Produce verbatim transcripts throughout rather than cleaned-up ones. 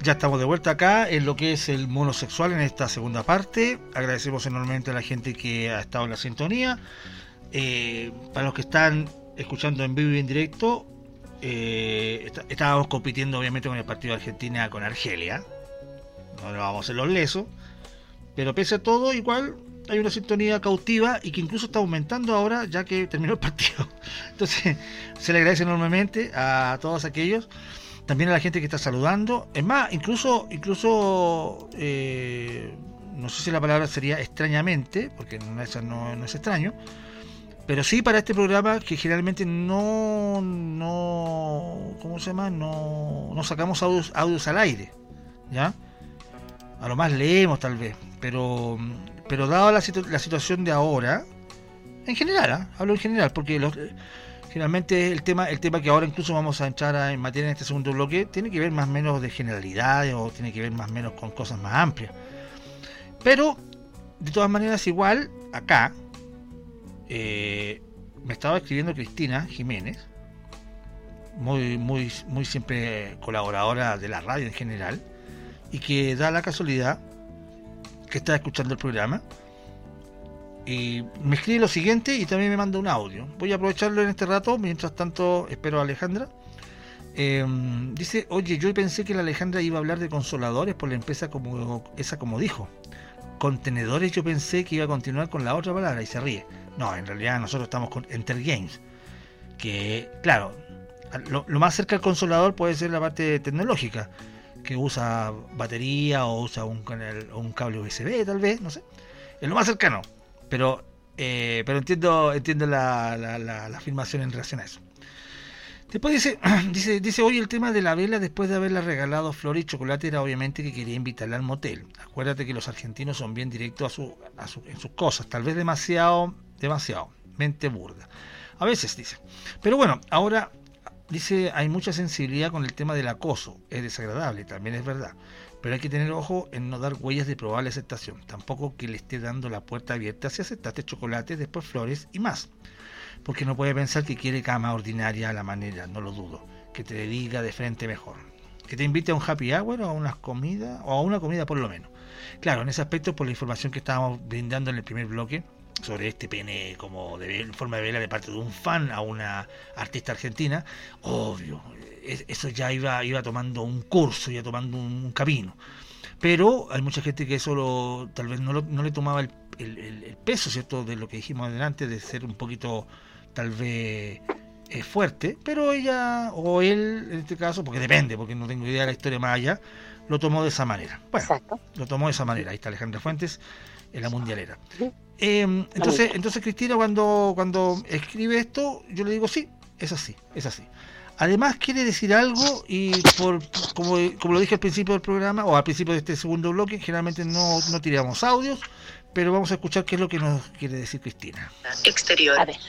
Ya estamos de vuelta acá en lo que es el monosexual en esta segunda parte. Agradecemos enormemente a la gente que ha estado en la sintonía. Eh, para los que están escuchando en vivo y en directo, eh, está, estábamos compitiendo obviamente con el partido de Argentina con Argelia. No nos vamos a hacer los lesos, pero pese a todo igual hay una sintonía cautiva y que incluso está aumentando ahora ya que terminó el partido. Entonces se le agradece enormemente a todos aquellos, también a la gente que está saludando. Es más, incluso incluso eh, no sé si la palabra sería extrañamente, porque no, esa no, no es extraño, pero sí para este programa que generalmente no no ¿cómo se llama? no, no sacamos audios, audios al aire, ¿ya? A lo más leemos tal vez, pero pero dado la, situ- la situación de ahora, en general, ¿eh? Hablo en general, porque los, generalmente el tema el tema que ahora incluso vamos a entrar a, en materia en este segundo bloque, tiene que ver más o menos de generalidades o tiene que ver más o menos con cosas más amplias. Pero, de todas maneras, igual, acá, eh, me estaba escribiendo Cristina Jiménez, muy, muy, muy siempre colaboradora de la radio en general, y que da la casualidad que está escuchando el programa y me escribe lo siguiente y también me manda un audio. Voy a aprovecharlo en este rato, mientras tanto espero a Alejandra. Eh, dice: oye, yo pensé que la Alejandra iba a hablar de consoladores por la empresa como esa, como dijo. Contenedores, yo pensé que iba a continuar con la otra palabra, y se ríe. No, en realidad nosotros estamos con Enter Games, que claro, lo, lo más cerca al consolador puede ser la parte tecnológica, que usa batería o usa un, canal, un cable U S B, tal vez, no sé, es lo más cercano, pero eh, pero entiendo entiendo la, la, la, la afirmación en relación a eso. Después dice, dice, dice, hoy el tema de la vela, después de haberle regalado flores y chocolate, era obviamente que quería invitarla al motel. Acuérdate que los argentinos son bien directos a su, a su, en sus cosas, tal vez demasiado, demasiado, mente burda. A veces dice. Pero bueno, ahora dice, hay mucha sensibilidad con el tema del acoso, es desagradable, también es verdad, pero hay que tener ojo en no dar huellas de probable aceptación, tampoco que le esté dando la puerta abierta si aceptaste chocolate, después flores y más, porque no puede pensar que quiere cama ordinaria a la manera, no lo dudo, que te le diga de frente mejor, que te invite a un happy hour o a unas comidas, o a una comida por lo menos. Claro, en ese aspecto, por la información que estábamos brindando en el primer bloque, sobre este pene como de forma de vela de parte de un fan a una artista argentina, obvio, eso ya iba iba tomando un curso, iba tomando un camino. Pero hay mucha gente que eso lo, tal vez no, lo, no le tomaba el, el, el peso, ¿cierto?, de lo que dijimos adelante, de ser un poquito tal vez eh, fuerte, pero ella o él en este caso, porque depende, porque no tengo idea de la historia más allá, lo tomó de esa manera. Bueno, exacto, lo tomó de esa manera. Ahí está Alejandra Fuentes en la mundialera. Eh, entonces, entonces Cristina cuando, cuando escribe esto, yo le digo sí, es así, es así. Además quiere decir algo y por como, como lo dije al principio del programa o al principio de este segundo bloque, generalmente no, no tiramos audios, pero vamos a escuchar qué es lo que nos quiere decir Cristina. Exterior. A ver.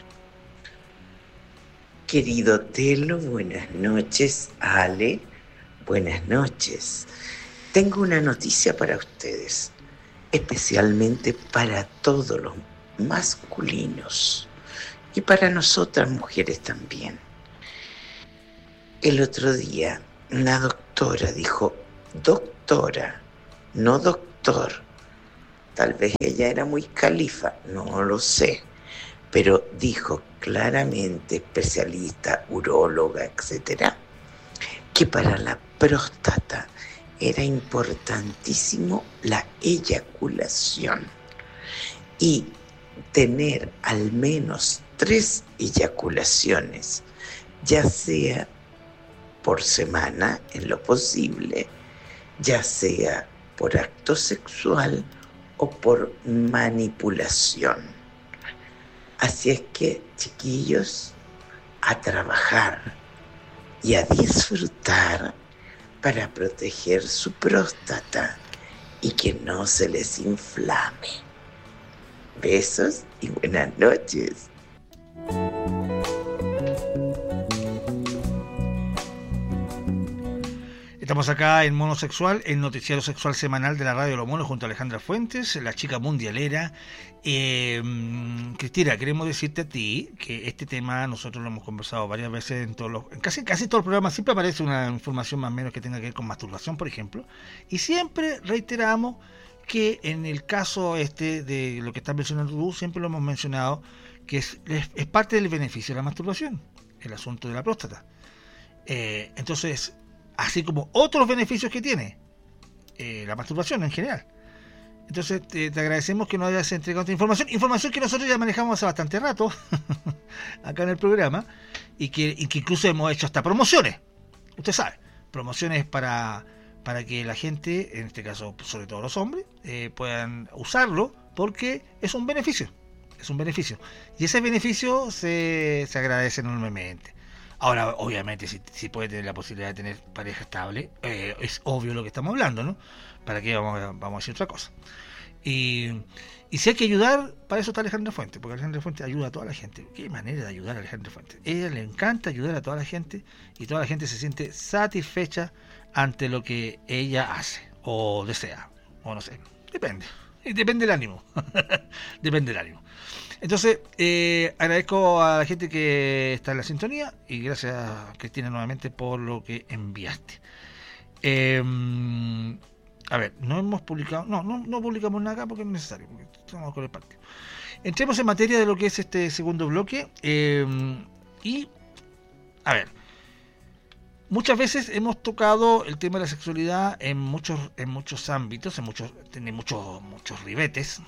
Querido Telo, buenas noches. Ale, buenas noches. Tengo una noticia para ustedes, especialmente para todos los masculinos y para nosotras mujeres también. El otro día una doctora dijo doctora, no doctor. Tal vez ella era muy califa, no lo sé, pero dijo claramente, especialista, uróloga, etcétera, que para la próstata era importantísimo la eyaculación y tener al menos tres eyaculaciones, ya sea por semana en lo posible, ya sea por acto sexual o por manipulación. Así es que, chiquillos, a trabajar y a disfrutar para proteger su próstata y que no se les inflame. Besos y buenas noches. Estamos acá en Monosexual, el noticiero sexual semanal de la radio Los Monos, junto a Alejandra Fuentes, la chica mundialera. Eh, Cristina, queremos decirte a ti que este tema nosotros lo hemos conversado varias veces en todos los, en casi, casi todos los programas. Siempre aparece una información más o menos que tenga que ver con masturbación, por ejemplo, y siempre reiteramos que en el caso este de lo que estás mencionando tú, siempre lo hemos mencionado, que es, es, es parte del beneficio de la masturbación, el asunto de la próstata. Eh, entonces, así como otros beneficios que tiene eh, la masturbación en general. Entonces te, te agradecemos que nos hayas entregado esta información, información que nosotros ya manejamos hace bastante rato acá en el programa, y que, y que incluso hemos hecho hasta promociones, usted sabe, promociones para, para que la gente, en este caso sobre todo los hombres, eh, puedan usarlo, porque es un beneficio, es un beneficio, y ese beneficio se, se agradece enormemente. Ahora, obviamente, si, si puede tener la posibilidad de tener pareja estable, eh, es obvio lo que estamos hablando, ¿no? ¿Para qué vamos a, vamos a decir otra cosa? Y, y si hay que ayudar, para eso está Alejandra Fuentes, porque Alejandra Fuentes ayuda a toda la gente. Qué manera de ayudar a Alejandra Fuentes. A ella le encanta ayudar a toda la gente, y toda la gente se siente satisfecha ante lo que ella hace, o desea, o no sé, depende. Depende del ánimo. Depende del ánimo. Entonces, eh, agradezco a la gente que está en la sintonía, y gracias, Cristina, nuevamente por lo que enviaste. Eh, a ver, no hemos publicado, no, no, no publicamos nada acá porque es necesario, porque estamos con el partido. Entremos en materia de lo que es este segundo bloque. Eh, y, a ver, muchas veces hemos tocado el tema de la sexualidad en muchos, en muchos ámbitos, en muchos, tiene muchos, muchos ribetes.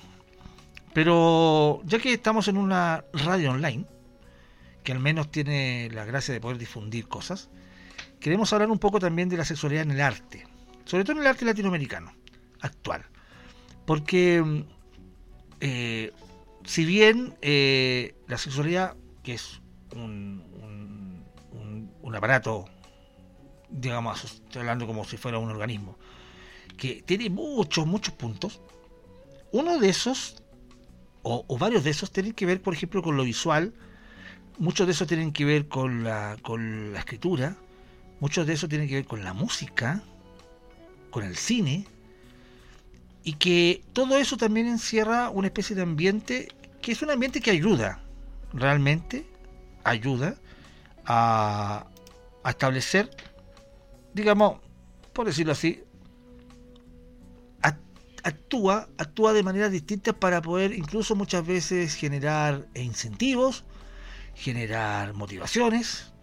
Pero ya que estamos en una radio online, que al menos tiene la gracia de poder difundir cosas, queremos hablar un poco también de la sexualidad en el arte, sobre todo en el arte latinoamericano actual, porque eh, si bien eh, la sexualidad, que es un, un, un, un aparato, digamos, estoy hablando como si fuera un organismo, que tiene muchos, muchos puntos, uno de esos, O, o varios de esos tienen que ver, por ejemplo, con lo visual, muchos de esos tienen que ver con la, con la escritura, muchos de esos tienen que ver con la música, con el cine, y que todo eso también encierra una especie de ambiente que es un ambiente que ayuda, realmente ayuda a, a establecer, digamos, por decirlo así, actúa, actúa de manera distinta para poder incluso muchas veces generar incentivos, generar motivaciones,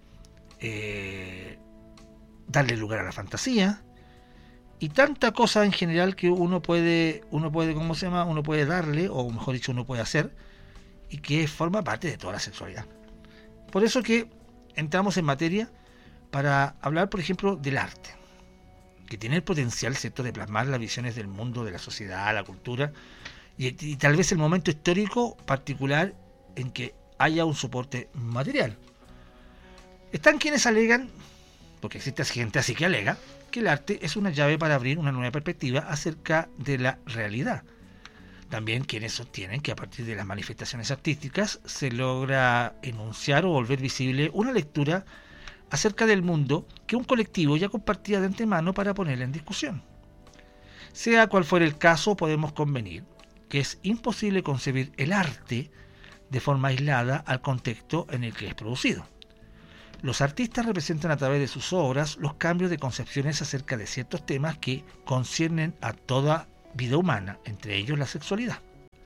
eh, darle lugar a la fantasía y tanta cosa en general que uno puede, uno puede, ¿cómo se llama? Uno puede darle, o mejor dicho, uno puede hacer, y que forma parte de toda la sexualidad. Por eso que entramos en materia para hablar, por ejemplo, del arte, que tiene el potencial, ¿cierto?, de plasmar las visiones del mundo, de la sociedad, la cultura, y, y tal vez el momento histórico particular en que haya un soporte material. Están quienes alegan, porque existe gente así que alega, que el arte es una llave para abrir una nueva perspectiva acerca de la realidad. También quienes sostienen que a partir de las manifestaciones artísticas se logra enunciar o volver visible una lectura acerca del mundo que un colectivo ya compartía de antemano para ponerla en discusión. Sea cual fuera el caso, podemos convenir que es imposible concebir el arte de forma aislada al contexto en el que es producido. Los artistas representan a través de sus obras los cambios de concepciones acerca de ciertos temas que conciernen a toda vida humana, entre ellos la sexualidad.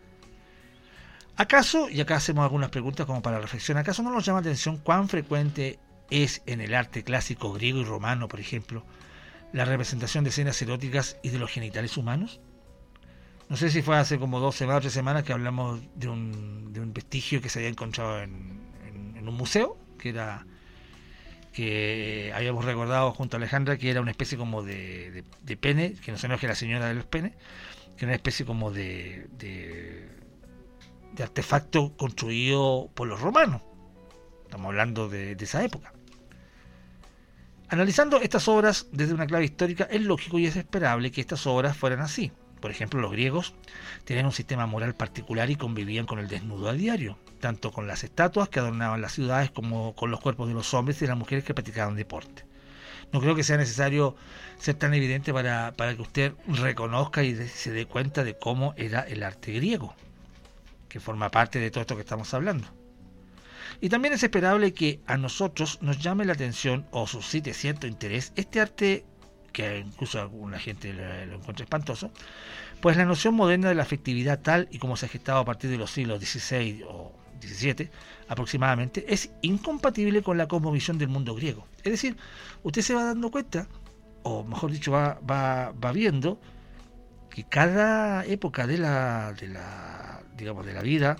¿Acaso, y acá hacemos algunas preguntas como para reflexión, acaso no nos llama la atención cuán frecuente es en el arte clásico griego y romano, por ejemplo, la representación de escenas eróticas y de los genitales humanos? No sé si fue hace como dos semanas o tres semanas que hablamos de un, de un vestigio que se había encontrado en, en, en un museo, que era que habíamos recordado junto a Alejandra que era una especie como de, de, de pene, que no se enoje la señora de los penes, que era una especie como de, de, de artefacto construido por los romanos. Estamos hablando de, de esa época. Analizando estas obras desde una clave histórica, es lógico y es esperable que estas obras fueran así. Por ejemplo, los griegos tenían un sistema moral particular y convivían con el desnudo a diario, tanto con las estatuas que adornaban las ciudades como con los cuerpos de los hombres y de las mujeres que practicaban deporte. No creo que sea necesario ser tan evidente para, para que usted reconozca y de, se dé cuenta de cómo era el arte griego, que forma parte de todo esto que estamos hablando. Y también es esperable que a nosotros nos llame la atención o suscite cierto interés este arte, que incluso a alguna gente lo, lo encuentra espantoso, pues la noción moderna de la afectividad tal y como se ha gestado a partir de los siglos dieciséis o diecisiete aproximadamente, es incompatible con la cosmovisión del mundo griego. Es decir, usted se va dando cuenta, o mejor dicho, va, va, va viendo que cada época de la, de la, digamos, de la vida,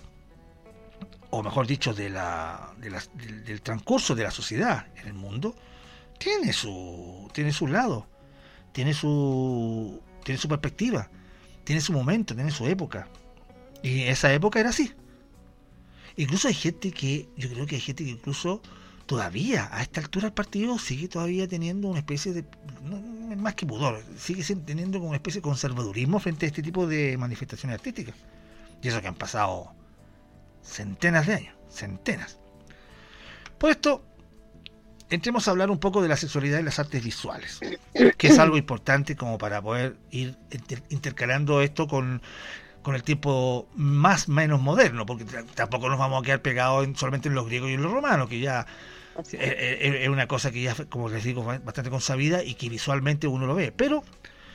o mejor dicho, de la, de la, del, del transcurso de la sociedad en el mundo, tiene su, tiene su lado, tiene su, tiene su perspectiva, tiene su momento, tiene su época. Y esa época era así. Incluso hay gente que, yo creo que hay gente que incluso todavía, a esta altura del partido, sigue todavía teniendo una especie de, no, más que pudor, sigue teniendo como una especie de conservadurismo frente a este tipo de manifestaciones artísticas. Y eso que han pasado centenas de años, centenas. Por esto, entremos a hablar un poco de la sexualidad y las artes visuales, que es algo importante como para poder ir inter- intercalando esto con... con el tiempo más menos moderno, porque t- tampoco nos vamos a quedar pegados en, solamente en los griegos y en los romanos, que ya es, es, es una cosa que ya, como les digo, bastante consabida y que visualmente uno lo ve. Pero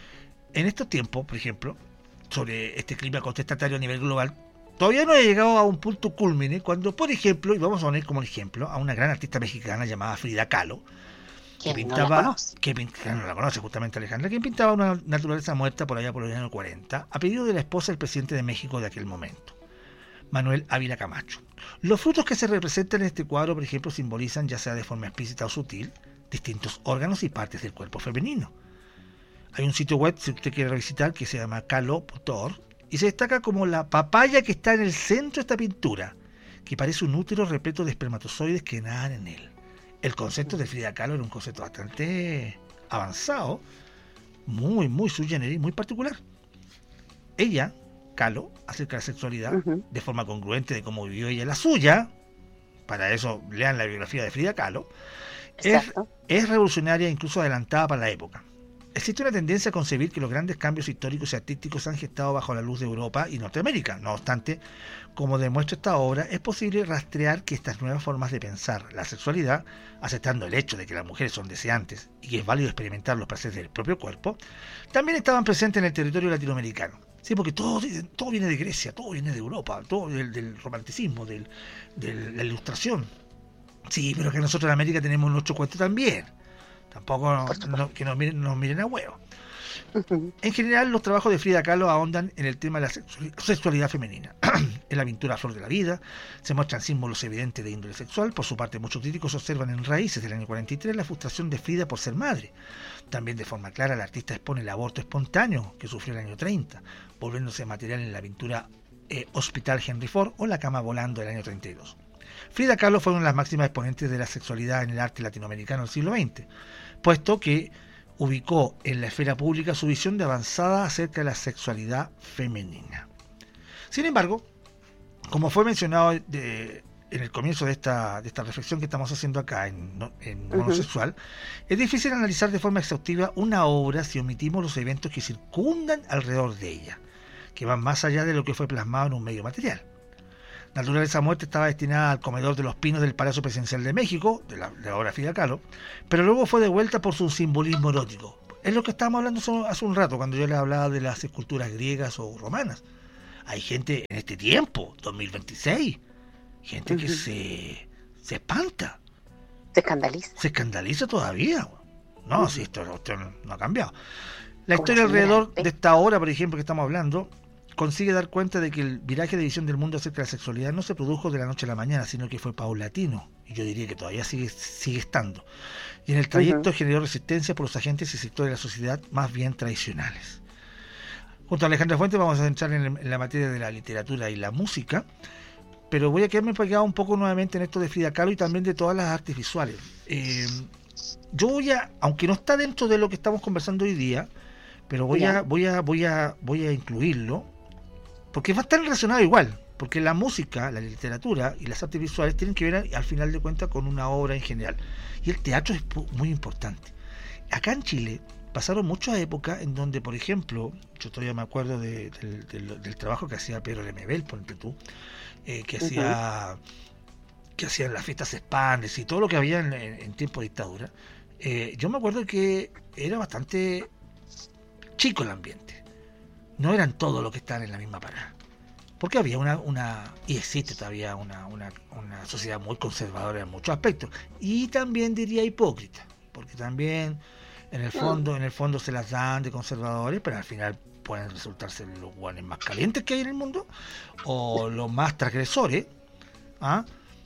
en estos tiempos, por ejemplo, sobre este clima contestatario a nivel global, todavía no ha llegado a un punto culmine cuando, por ejemplo, y vamos a poner como ejemplo a una gran artista mexicana llamada Frida Kahlo, que pintaba, no que pintaba, no la conoce justamente Alejandra, que pintaba una naturaleza muerta por allá por los años cuarenta, a pedido de la esposa del presidente de México de aquel momento, Manuel Ávila Camacho. Los frutos que se representan en este cuadro, por ejemplo, simbolizan, ya sea de forma explícita o sutil, distintos órganos y partes del cuerpo femenino. Hay un sitio web, si usted quiere revisitar, que se llama kahlo punto org, y se destaca como la papaya que está en el centro de esta pintura, que parece un útero repleto de espermatozoides que nadan en él. El concepto de Frida Kahlo era un concepto bastante avanzado, muy, muy sui generis, muy particular. Ella, Kahlo, acerca de la sexualidad uh-huh. de forma congruente de cómo vivió ella la suya. Para eso lean la biografía de Frida Kahlo. Es, es revolucionaria e incluso adelantada para la época. Existe una tendencia a concebir que los grandes cambios históricos y artísticos se han gestado bajo la luz de Europa y Norteamérica. No obstante, como demuestra esta obra, es posible rastrear que estas nuevas formas de pensar la sexualidad, aceptando el hecho de que las mujeres son deseantes y que es válido experimentar los placeres del propio cuerpo, también estaban presentes en el territorio latinoamericano. Sí, porque todo, todo viene de Grecia, todo viene de Europa, todo del, del romanticismo, del, de la ilustración. Sí, pero que nosotros en América tenemos nuestro cuento también. Tampoco no, no, que nos miren, nos miren a huevo. Uh-huh. En general, los trabajos de Frida Kahlo ahondan en el tema de la sexualidad femenina. En la pintura Flor de la Vida se muestran símbolos evidentes de índole sexual. Por su parte, muchos críticos observan en Raíces del año cuarenta y tres la frustración de Frida por ser madre. También de forma clara, la artista expone el aborto espontáneo que sufrió en el año treinta, volviéndose material en la pintura eh, Hospital Henry Ford o La cama volando del año treinta y dos. Frida Kahlo fue una de las máximas exponentes de la sexualidad en el arte latinoamericano del siglo veinte, puesto que ubicó en la esfera pública su visión de avanzada acerca de la sexualidad femenina. Sin embargo, como fue mencionado de, en el comienzo de esta, de esta reflexión que estamos haciendo acá en, en uh-huh. Monosexual, es difícil analizar de forma exhaustiva una obra si omitimos los eventos que circundan alrededor de ella, que van más allá de lo que fue plasmado en un medio material. Naturaleza Muerte estaba destinada al comedor de los pinos del Palacio Presidencial de México, de la, de la obra Frida Kahlo, pero luego fue devuelta por su simbolismo erótico. Es lo que estábamos hablando hace un rato, cuando yo les hablaba de las esculturas griegas o romanas. Hay gente en este tiempo, dos mil veintiséis, gente uh-huh. que se, se espanta. Se escandaliza. Se escandaliza todavía. No, uh-huh. si esto, esto no ha cambiado. La historia alrededor de esta obra, por ejemplo, que estamos hablando, consigue dar cuenta de que el viraje de visión del mundo acerca de la sexualidad no se produjo de la noche a la mañana, sino que fue paulatino, y yo diría que todavía sigue, sigue estando. Y en el trayecto uh-huh. generó resistencia por los agentes y sectores de la sociedad más bien tradicionales. Junto a Alejandra Fuentes vamos a entrar en, en la materia de la literatura y la música, pero voy a quedarme pegado un poco nuevamente en esto de Frida Kahlo y también de todas las artes visuales. Eh, yo voy a, aunque no está dentro de lo que estamos conversando hoy día, pero voy yeah. a, voy a, voy a, voy a incluirlo, porque va a estar relacionado igual, porque la música, la literatura y las artes visuales tienen que ver al final de cuentas con una obra en general, y el teatro es muy importante. acá en Chile pasaron muchas épocas en donde, por ejemplo, yo todavía me acuerdo de, de, de, del trabajo que hacía Pedro Lemebel, ponte tú, eh, que uh-huh. hacía que hacían las fiestas Espanes y todo lo que había en, en, en tiempo de dictadura. Eh, yo me acuerdo que era bastante chico el ambiente. No eran todos los que estaban en la misma parada. Porque había una, una y existe todavía una, una, una sociedad muy conservadora en muchos aspectos. Y también diría hipócrita. Porque también en el fondo, en el fondo se las dan de conservadores, pero al final pueden resultarse los guanes más calientes que hay en el mundo, o los más transgresores, ¿ah?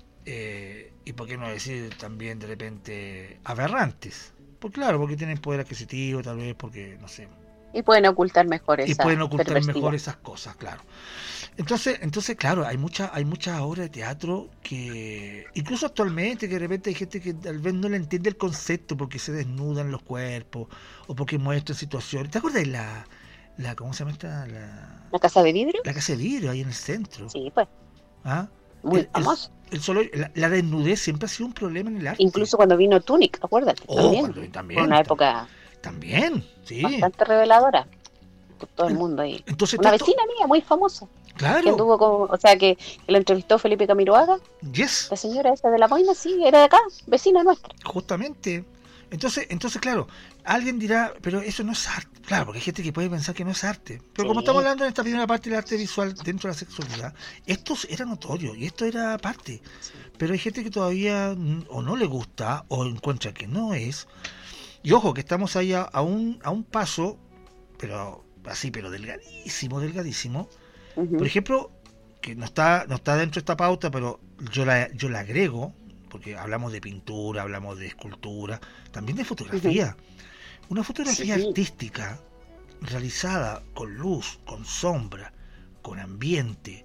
Eh, y por qué no decir también de repente aberrantes. Pues claro, porque tienen poder adquisitivo, tal vez porque, no sé. Y pueden ocultar mejor esas Y pueden ocultar mejor esas cosas, claro. Entonces, entonces claro, hay muchas hay muchas obras de teatro que, incluso actualmente, que de repente hay gente que tal vez no le entiende el concepto porque se desnudan los cuerpos o porque muestran situaciones. ¿Te acuerdas de la, la ¿cómo se llama esta? La, ¿La casa de vidrio? La casa de vidrio, ahí en el centro. Sí, pues. ¿Ah? Muy famoso. El, el solo, la, la desnudez siempre ha sido un problema en el arte. Incluso cuando vino Tunic, acuérdate. Oh, también. Cuando, también. Fue una época también, sí. bastante reveladora. Todo el mundo ahí. Entonces, una tanto... vecina mía muy famosa. Claro. Que anduvo con, o sea, que, que la entrevistó Felipe Camiroaga. Yes. La señora esa de la Boina, sí, era de acá, vecina nuestra. Justamente. Entonces, entonces claro, alguien dirá, pero eso no es arte. Claro, porque hay gente que puede pensar que no es arte. Pero sí. Como estamos hablando en esta primera parte del arte visual dentro de la sexualidad, esto era notorio y esto era parte. Sí. Pero hay gente que todavía o no le gusta o encuentra que no es. Y ojo, que estamos ahí a, a, un, a un paso, pero así, pero delgadísimo, delgadísimo. Uh-huh. Por ejemplo, que no está no está dentro de esta pauta, pero yo la, yo la agrego, porque hablamos de pintura, hablamos de escultura, también de fotografía. Uh-huh. Una fotografía sí. artística realizada con luz, con sombra, con ambiente.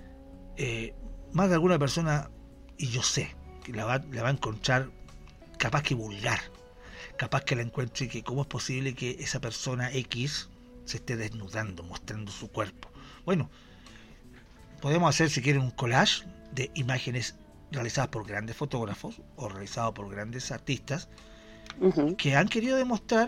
Eh, más de alguna persona, y yo sé, que la va, la va a encontrar capaz que vulgar, capaz que la encuentre que cómo es posible que esa persona X se esté desnudando, mostrando su cuerpo. Bueno, podemos hacer, si quieren, un collage de imágenes realizadas por grandes fotógrafos o realizadas por grandes artistas uh-huh. que han querido demostrar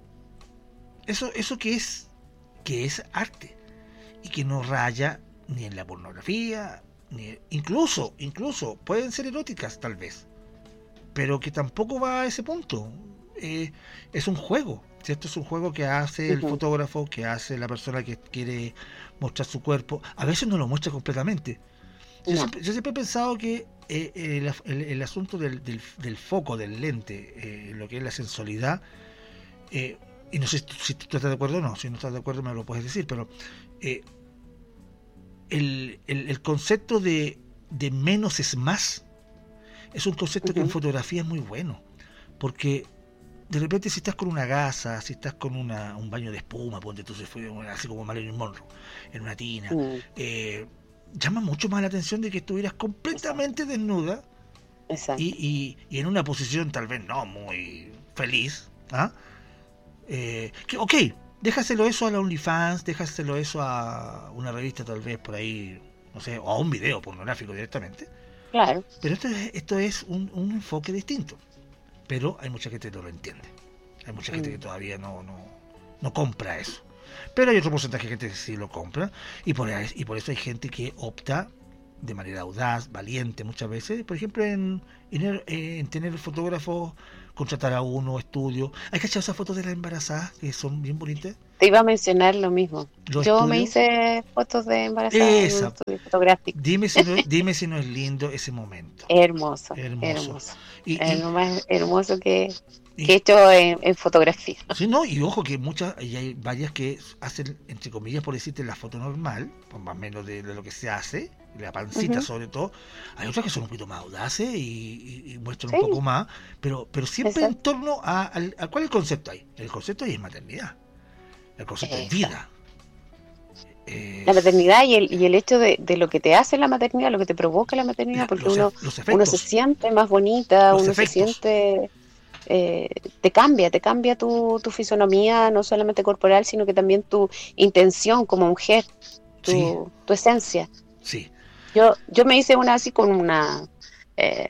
eso, eso que es que es arte y que no raya ni en la pornografía, ni incluso, incluso pueden ser eróticas tal vez, pero que tampoco va a ese punto. Eh, es un juego, ¿cierto? Es un juego que hace el uh-huh. fotógrafo, que hace la persona que quiere mostrar su cuerpo. A veces no lo muestra completamente. Yo, no. siempre, yo siempre he pensado que eh, el, el, el asunto del, del, del foco, del lente, eh, lo que es la sensualidad, eh, y no sé si, si tú estás de acuerdo o no, si no estás de acuerdo me lo puedes decir, pero eh, el, el, el concepto de, de menos es más es un concepto uh-huh. que en fotografía es muy bueno, porque de repente si estás con una gasa, si estás con una, un baño de espuma, ponte tú, se fue así como Marilyn Monroe, en una tina, uh-huh. eh, llama mucho más la atención de que estuvieras completamente Exacto. desnuda Exacto. Y, y, y en una posición tal vez no muy feliz, ¿ah? Eh, que, ok, déjaselo eso a la OnlyFans, déjaselo eso a una revista tal vez por ahí, no sé, o a un video pornográfico directamente. Claro. Pero esto es, esto es un, un enfoque distinto. Pero hay mucha gente que no lo entiende. Hay mucha mm. gente que todavía no, no, no compra eso. Pero hay otro porcentaje de gente que sí lo compra. Y por, y por eso hay gente que opta de manera audaz, valiente muchas veces, por ejemplo, en, en, en tener fotógrafos, contratar a uno, estudio. ¿Hay que echar esas fotos de las embarazadas que son bien bonitas? Te iba a mencionar lo mismo. Yo estudios? me hice fotos de embarazadas en un estudio fotográfico. Dime si, no, dime si no es lindo ese momento. Hermoso, hermoso. hermoso. Y, es y, lo más hermoso que, y, que he hecho en, en fotografía. Sí, no, y ojo que muchas, y hay varias que hacen, entre comillas, por decirte, la foto normal, pues más o menos de, de lo que se hace, la pancita uh-huh. sobre todo. Hay otras que son un poquito más audaces y, y, y muestran sí. un poco más, pero pero siempre Exacto. en torno a, a, a ¿cuál es el concepto ahí? El concepto ahí es maternidad, el concepto Exacto. es vida. Eh, la maternidad y el, y el hecho de, de lo que te hace la maternidad, lo que te provoca la maternidad, la, porque los, uno, los uno se siente más bonita, los uno efectos. se siente... Eh, te cambia, te cambia tu, tu fisonomía, no solamente corporal, sino que también tu intención como mujer, tu, sí. tu esencia. Sí. Yo, yo me hice una así con una, eh,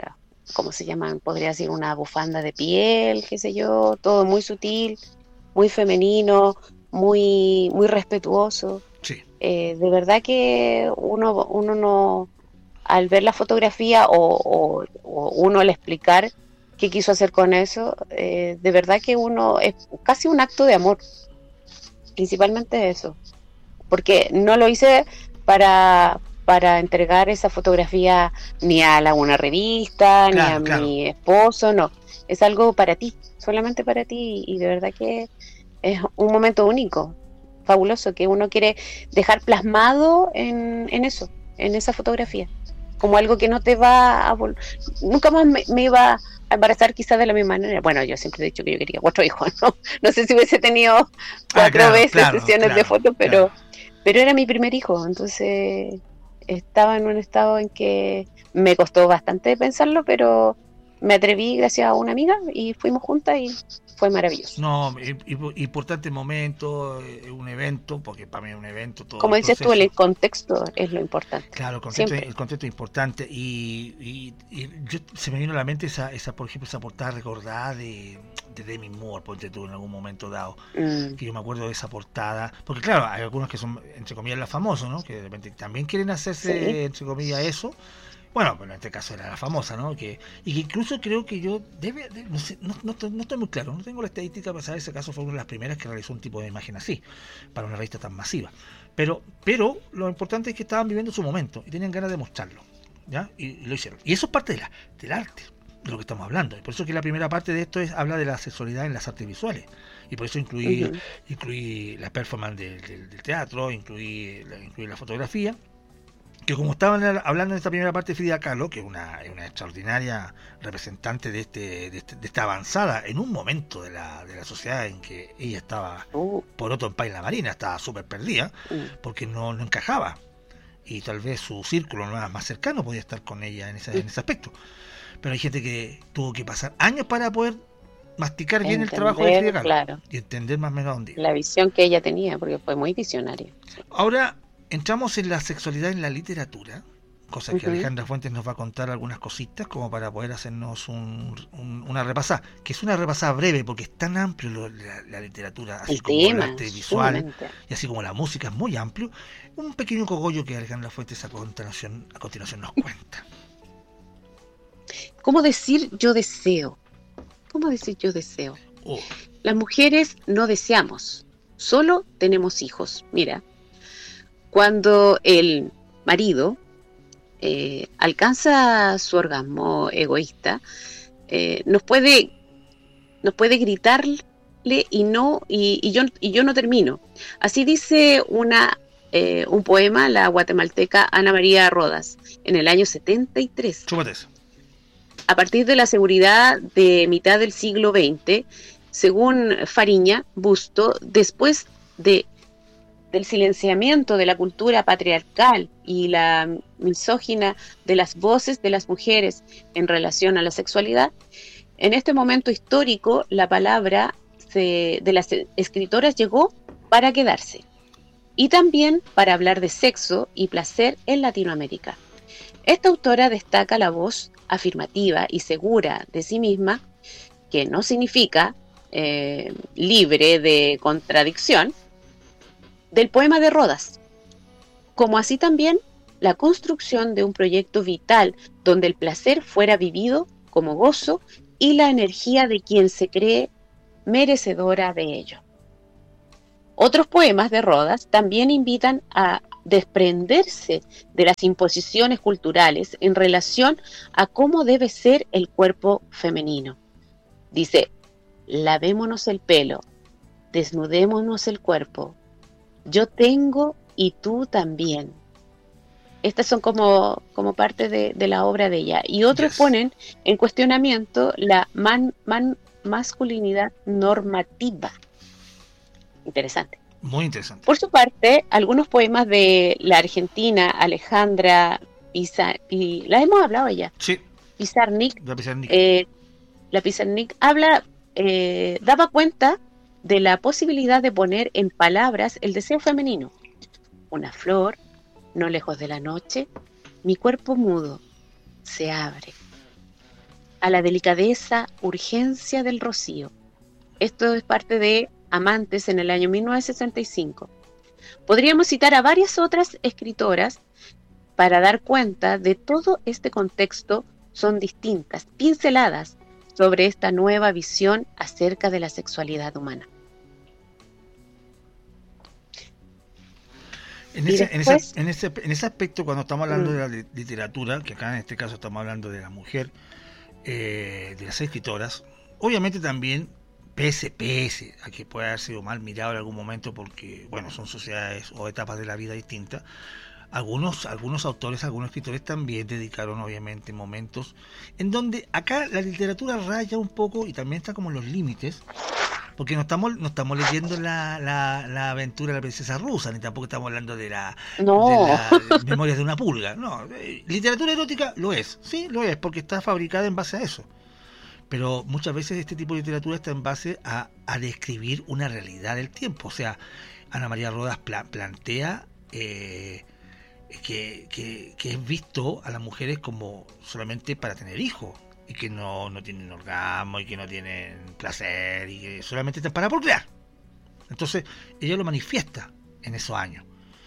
¿cómo se llaman? Podría ser una bufanda de piel, qué sé yo, todo muy sutil, muy femenino, muy, muy respetuoso. Sí. Eh, de verdad que uno, uno no, al ver la fotografía o, o, o uno al explicar qué quiso hacer con eso, eh, de verdad que uno es casi un acto de amor, principalmente eso, porque no lo hice para para entregar esa fotografía ni a la, una revista, ni Claro, a claro. mi esposo, no, es algo para ti, solamente para ti, y de verdad que es un momento único, fabuloso, que uno quiere dejar plasmado en, en eso, en esa fotografía, como algo que no te va a vol- nunca más me, me iba a embarazar quizás de la misma manera. Bueno, yo siempre he dicho que yo quería cuatro hijos, ¿no? No sé si hubiese tenido Ah, cuatro claro, veces claro, sesiones de claro, fotos, pero, claro. pero era mi primer hijo, entonces estaba en un estado en que me costó bastante pensarlo, pero me atreví gracias a una amiga y fuimos juntas y fue maravilloso. No, i- i- importante momento, eh, un evento, porque para mí es un evento todo Como el dices tú, proceso. el contexto es lo importante, Claro, el contexto, siempre. el contexto es importante y, y- y yo, se me vino a la mente esa, esa, por ejemplo, esa portada recordada de, de Demi Moore, ponte tú en algún momento dado, Mm, que yo me acuerdo de esa portada, porque claro, hay algunos que son, entre comillas, las famosos, ¿no? Que de repente también quieren sí, hacerse, entre comillas, eso. Bueno, pero en este caso era la famosa, ¿no? Que, y que incluso creo que yo, debe, de- no, sé, no, no, estoy- no estoy muy claro, no tengo la estadística para saber si ese caso fue una de las primeras que realizó un tipo de imagen así, para una revista tan masiva. Pero, pero lo importante es que estaban viviendo su momento y tenían ganas de mostrarlo, ¿ya? Y, y lo hicieron. Y eso es parte de la, del arte, de lo que estamos hablando. Y por eso que la primera parte de esto es habla de la sexualidad en las artes visuales. Y por eso incluí, ujú, incluí la performance del, del, del teatro, incluí la, incluí la fotografía, que como estaban hablando en esta primera parte de Frida Kahlo, que es una, una extraordinaria representante de, este, de, este, de esta avanzada en un momento de la, de la sociedad en que ella estaba uh, por otro en país la marina, estaba súper perdida, mm, porque no, no encajaba. Y tal vez su círculo más, más cercano podía estar con ella en ese, en ese aspecto. Pero hay gente que tuvo que pasar años para poder masticar bien el trabajo de Frida entender, Kahlo claro, y entender más o menos a dónde iba. la visión que ella tenía, porque fue muy visionaria. Sí. Ahora entramos en la sexualidad en la literatura, cosa que Ujú. Alejandra Fuentes nos va a contar algunas cositas como para poder hacernos un, un, una repasada, que es una repasada breve porque es tan amplio lo, la, la literatura, así El como el tema, arte visual sumamente. y así como la música es muy amplio. Un pequeño cogollo que Alejandra Fuentes a continuación, a continuación nos cuenta. ¿Cómo decir yo deseo? ¿Cómo decir yo deseo? Oh, Las mujeres no deseamos, solo tenemos hijos. Mira, cuando el marido eh, alcanza su orgasmo egoísta, eh, nos puede, nos puede gritarle y no, y, y yo, y yo no termino. Así dice una, eh, un poema, la guatemalteca Ana María Rodas, en el año setenta y tres. chúpate eso. A partir de la seguridad de mitad del siglo veinte, según Fariña Busto, después de, del silenciamiento de la cultura patriarcal y la misógina de las voces de las mujeres en relación a la sexualidad, en este momento histórico la palabra se, de las escritoras llegó para quedarse y también para hablar de sexo y placer en Latinoamérica. Esta autora destaca la voz afirmativa y segura de sí misma, que no significa eh, libre de contradicción, del poema de Rodas, como así también la construcción de un proyecto vital donde el placer fuera vivido como gozo y la energía de quien se cree merecedora de ello. Otros poemas de Rodas también invitan a desprenderse de las imposiciones culturales en relación a cómo debe ser el cuerpo femenino. Dice, lavémonos el pelo, desnudémonos el cuerpo, yo tengo y tú también. Estas son como, como parte de, de la obra de ella. Y otros Yes. ponen en cuestionamiento la man, man, masculinidad normativa. Interesante. Muy interesante. Por su parte, algunos poemas de la argentina Alejandra Pizarnik, la hemos hablado ya, Sí, Pizarnik, voy a empezar Nick. eh, la Pizarnik habla, eh, daba cuenta de la posibilidad de poner en palabras el deseo femenino. Una flor, no lejos de la noche, mi cuerpo mudo se abre. a la delicadeza, urgencia del rocío. Esto es parte de Amantes en el año mil novecientos sesenta y cinco. Podríamos citar a varias otras escritoras para dar cuenta de todo este contexto. Son distintas pinceladas sobre esta nueva visión acerca de la sexualidad humana. En ese, después, en, ese, en, ese, en ese aspecto, cuando estamos hablando mm. de la literatura, que acá en este caso estamos hablando de la mujer, eh, de las escritoras, obviamente también, pese, pese a que pueda haber sido mal mirado en algún momento, porque, bueno, son sociedades o etapas de la vida distintas, algunos, algunos autores, algunos escritores también dedicaron, obviamente, momentos en donde acá la literatura raya un poco y también está como en los límites, porque no estamos no estamos leyendo la, la, la aventura de la princesa rusa, ni tampoco estamos hablando de la, no. de la Memorias de una pulga. No, literatura erótica lo es, sí, lo es, porque está fabricada en base a eso. Pero muchas veces este tipo de literatura está en base a, a describir una realidad del tiempo. O sea, Ana María Rodas pla, plantea eh, que, que, que es visto a las mujeres como solamente para tener hijos, y que no, no tienen orgasmo, y que no tienen placer, y que solamente están para procrear. Entonces, ella lo manifiesta en esos años.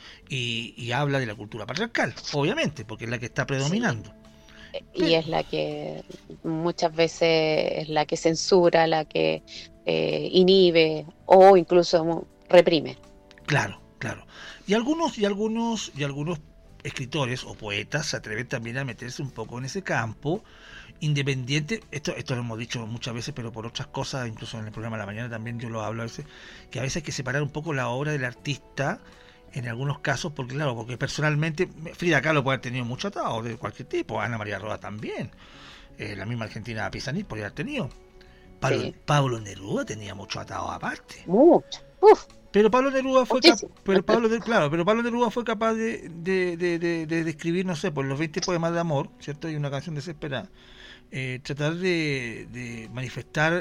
Y, y habla de la cultura patriarcal, obviamente, porque es la que está predominando. Sí. Y Pero, es la que muchas veces es la que censura, la que eh, inhibe o incluso reprime. Claro, claro. Y algunos, y algunos, y algunos escritores o poetas se atreven también a meterse un poco en ese campo, independiente, esto esto lo hemos dicho muchas veces, pero por otras cosas, incluso en el programa de la mañana también yo lo hablo a veces, que a veces hay que separar un poco la obra del artista en algunos casos, porque claro, porque personalmente Frida Kahlo puede haber tenido mucho atado de cualquier tipo, Ana María Roda también, eh, la misma Argentina Pizanit podría haber tenido, Pablo, sí. Pablo Neruda tenía mucho atado aparte, mucho, uf. Pero Pablo Neruda fue cap- pero Pablo de, claro, pero Pablo Neruda fue capaz de de, de, de, de, de escribir, no sé, por los veinte poemas de amor, ¿cierto? Y una canción desesperada. Eh, tratar de, de manifestar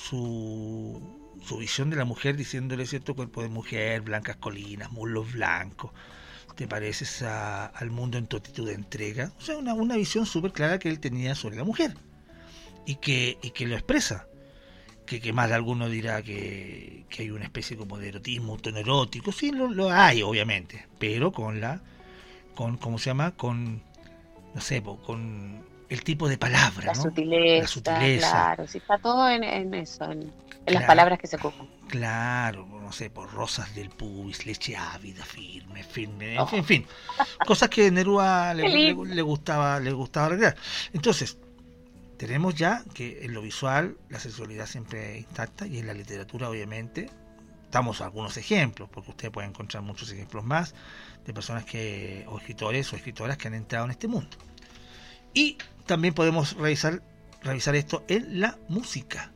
su, su visión de la mujer, diciéndole cierto cuerpo de mujer, blancas colinas, muslos blancos, te pareces a, al mundo en tu actitud de entrega. O sea, una, una visión súper clara que él tenía sobre la mujer y que, y que lo expresa. Que, que más de alguno dirá que, que hay una especie como de erotismo, un tono erótico. Sí, lo, lo hay, obviamente, pero con la, con ¿cómo se llama? Con, no sé, con el tipo de palabra, la ¿no? Sutileza, la sutileza, claro, sí, está todo en, en eso, en, en claro, las palabras que se ocupan. Claro, no sé, por rosas del pubis, leche ávida, firme, firme, oh. en, fin, en fin, cosas que a Neruda le, le, le gustaba, le gustaba recrear. Entonces, tenemos ya que en lo visual la sexualidad siempre intacta, y en la literatura obviamente damos algunos ejemplos, porque usted puede encontrar muchos ejemplos más de personas que, o escritores o escritoras que han entrado en este mundo. Y también podemos revisar, revisar esto en la música.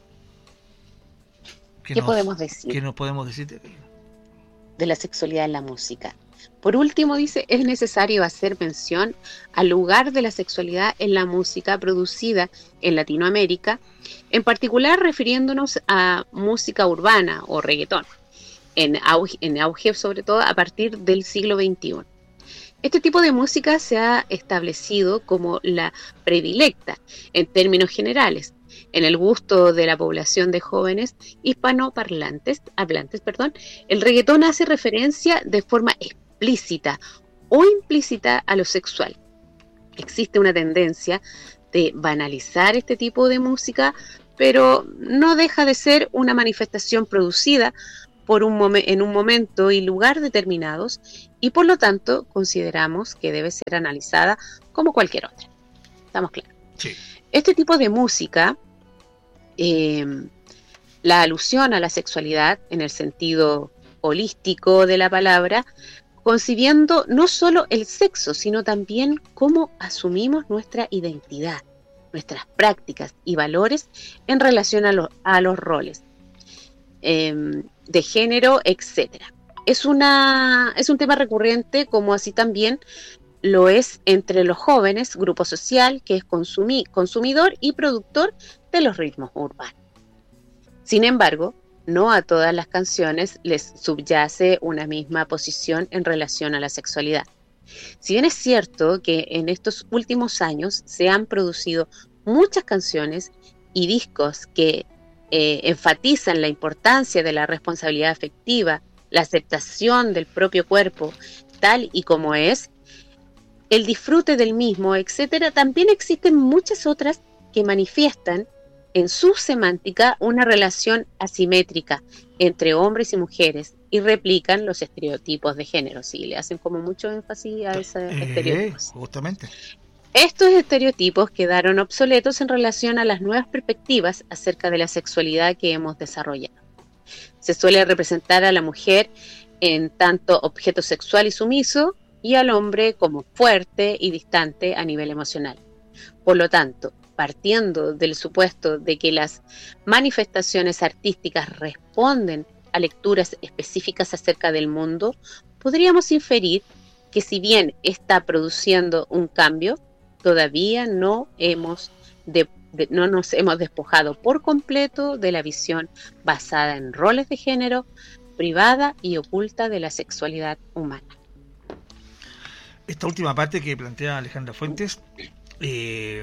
¿Qué nos, podemos decir? ¿Qué nos podemos decir de, de la sexualidad en la música? Por último, dice, es necesario hacer mención al lugar de la sexualidad en la música producida en Latinoamérica, en particular refiriéndonos a música urbana o reggaetón, en auge, en auge sobre todo a partir del siglo veintiuno. Este tipo de música se ha establecido como la predilecta en términos generales en el gusto de la población de jóvenes hispanoparlantes, hablantes, perdón. El reggaetón hace referencia de forma explícita o implícita a lo sexual. Existe una tendencia de banalizar este tipo de música, pero no deja de ser una manifestación producida por un momen- en un momento y lugar determinados, y por lo tanto consideramos que debe ser analizada como cualquier otra. ¿Estamos claros? Sí. Este tipo de música, eh, la alusión a la sexualidad en el sentido holístico de la palabra, concibiendo no solo el sexo, sino también cómo asumimos nuestra identidad, nuestras prácticas y valores en relación a, lo, a los roles eh, de género, etcétera. Es, una, es un tema recurrente, como así también lo es entre los jóvenes, grupo social que es consumi, consumidor y productor de los ritmos urbanos. Sin embargo, no a todas las canciones les subyace una misma posición en relación a la sexualidad. Si bien es cierto que en estos últimos años se han producido muchas canciones y discos que eh, enfatizan la importancia de la responsabilidad afectiva, la aceptación del propio cuerpo tal y como es, el disfrute del mismo, etcétera, también existen muchas otras que manifiestan en su semántica una relación asimétrica entre hombres y mujeres y replican los estereotipos de género. Sí, le hacen como mucho énfasis a esos eh, estereotipos. Justamente. Estos estereotipos quedaron obsoletos en relación a las nuevas perspectivas acerca de la sexualidad que hemos desarrollado. Se suele representar a la mujer en tanto objeto sexual y sumiso, y al hombre como fuerte y distante a nivel emocional. Por lo tanto, partiendo del supuesto de que las manifestaciones artísticas responden a lecturas específicas acerca del mundo, podríamos inferir que si bien está produciendo un cambio, todavía no, hemos de, de, no nos hemos despojado por completo de la visión basada en roles de género, privada y oculta de la sexualidad humana. Esta última parte que plantea Alejandra Fuentes eh,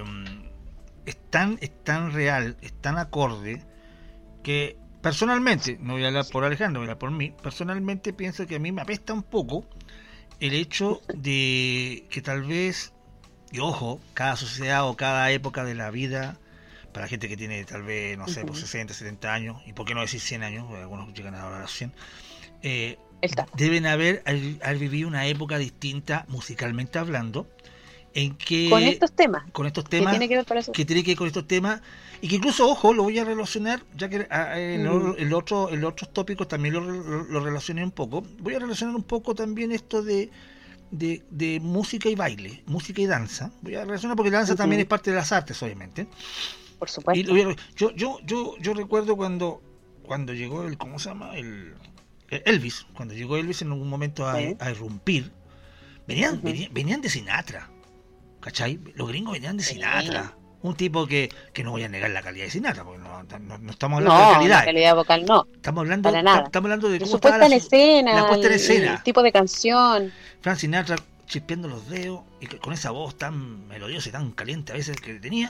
es tan, es tan real, es tan acorde, que personalmente, no voy a hablar por Alejandra, voy a hablar por mí, personalmente pienso que a mí me apesta un poco el hecho de que tal vez, y ojo, cada sociedad o cada época de la vida, para gente que tiene tal vez, no sé, uh-huh. por sesenta, setenta años, y por qué no decir cien años, porque algunos llegan ahora a los cien, eh, deben haber, haber vivido una época distinta musicalmente hablando, en que con estos temas con estos temas que tiene que ver, para eso? que tiene que ver con estos temas, y que incluso, ojo, lo voy a relacionar, ya que en mm. el otro, el otros tópicos también lo, lo, lo relacioné un poco. Voy a relacionar un poco también esto de de, de música y baile, música y danza. Voy a relacionar porque la danza uh-huh. también es parte de las artes, obviamente. Por supuesto. Y yo yo yo yo recuerdo cuando cuando llegó el, ¿cómo se llama? el Elvis, cuando llegó Elvis en algún momento a, ¿sí? a irrumpir, venían, uh-huh. venían venían de Sinatra, ¿cachai? Los gringos venían de Sinatra, sí. un tipo que, que no voy a negar la calidad de Sinatra, porque no, no, no estamos hablando no, de calidad. La calidad vocal no. Estamos hablando, para nada. Estamos hablando de, de cómo su puesta en escena, la puesta en escena, el tipo de canción. Frank Sinatra chispeando los dedos y con esa voz tan melodiosa y tan caliente a veces que tenía.